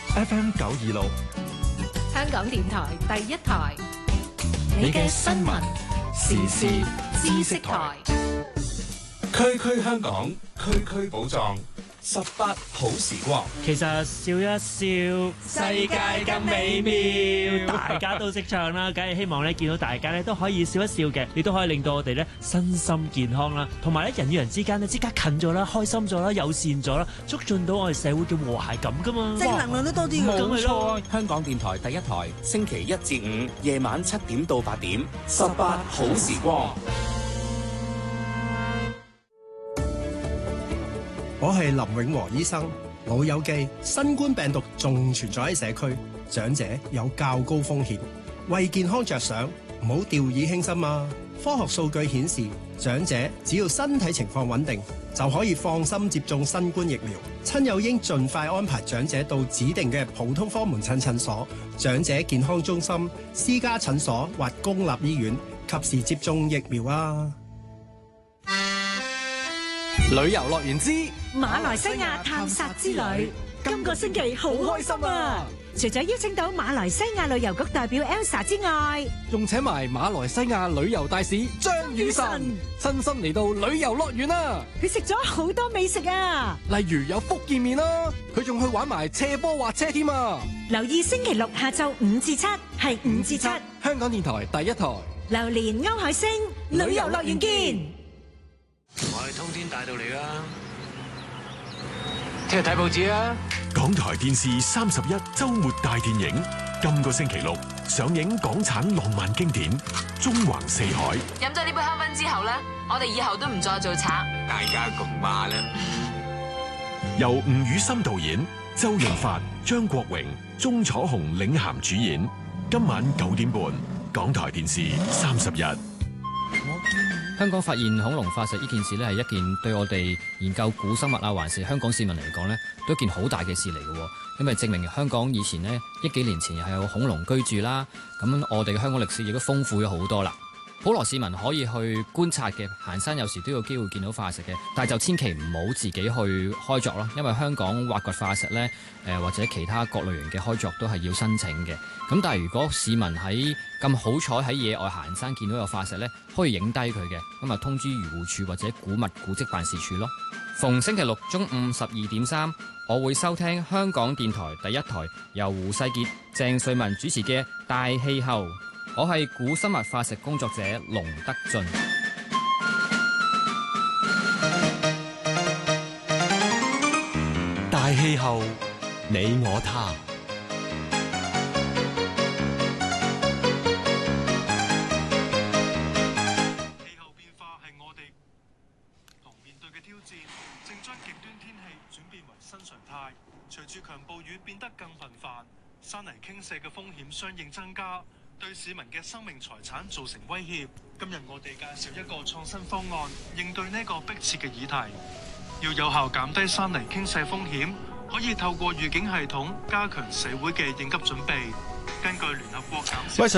FM 926， 香港電台第一台， 你嘅新聞時事知識台，區區香港，區區寶藏，18好時光。 其實笑一笑，世界更美妙。大家都識唱啦，梗係希望咧見到大家咧都可以笑一笑嘅，亦都可以令到我哋咧身心健康啦，同埋咧人與人之間咧即刻近咗啦，開心咗啦，友善咗啦，促進到我哋社會嘅和諧感噶嘛， 正能量都多啲㗎。 冇錯，香港電台第一台，星期1至5夜晚7點到8點，18好時光。 我係林永和醫生。老友記，新冠病毒仲存在喺社區，長者有較高風險，為健康着想，唔好掉以輕心啊！科學數據顯示，長者只要身體情況穩定，就可以放心接種新冠疫苗。親友應盡快安排長者到指定嘅普通科門診診所、長者健康中心、私家診所或公立醫院，及時接種疫苗啊！ 旅遊樂園之馬來西亞探索之旅，今個星期好開心啊！除咗邀請到馬來西亞旅遊局代表 Elsa 之外， 仲請埋馬來西亞旅遊大使張雨晨親身嚟到旅遊樂園啦！ 佢食咗好多美食啊， 例如有福建麵啦，佢仲去玩埋斜坡滑車添啊！ 留意星期六下晝5至7，係5至7， 香港電台第一台， 榴蓮歐海星旅遊樂園見。 我係通天大道嚟噶，聽日睇報紙啊！ 港台電視31周末大電影，今個星期六上映港產浪漫經典《縱橫四海》。 飲咗呢杯香檳之後咧，我哋以後都唔再做賊。 大家共話啦。 由吳宇森導演，周潤發、張國榮、鐘楚紅領銜主演。今晚9點半，港台電視31。 香港發現恐龍化石呢件事呢，係一件對我哋研究古生物啊，還是香港市民嚟講呢，都一件好大嘅事嚟嘅。因為證明香港以前呢，億幾年前係有恐龍居住啦。咁我哋嘅香港歷史亦都豐富咗好多啦。普羅市民可以去觀察嘅，行山有時都有機會見到化石嘅，但係就千祈唔好自己去開鑿咯，因為香港挖掘化石呢，或者其他各類型嘅開鑿都係要申請嘅。咁但係如果市民喺咁好彩喺野外行山見到有化石呢，可以影低佢嘅，咁啊通知漁護署或者古物古蹟辦事處咯。逢星期六中午12點3，我會收聽香港電台第一台由胡世傑、鄭瑞文主持嘅《大氣候》。我係古生物化石工作者龍德進。 大氣候，你我他。 氣候變化係我哋同面對嘅挑戰，正將極端天氣轉變為新常態。隨住強暴雨變得更頻繁，山泥傾瀉嘅風險相應增加，對市民嘅生命財產造成威脅。今日我哋介紹一個創新方案，應對呢個迫切嘅議題。要有效減低山泥傾瀉風險，可以透過預警系統加強社會嘅應急準備。根據聯合國減少